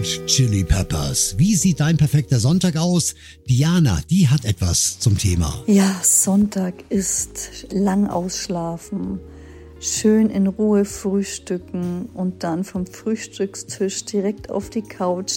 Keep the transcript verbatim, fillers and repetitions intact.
Hot Chili Peppers. Wie sieht dein perfekter Sonntag aus? Diana, die hat etwas zum Thema. Ja, Sonntag ist lang ausschlafen, schön in Ruhe frühstücken und dann vom Frühstückstisch direkt auf die Couch.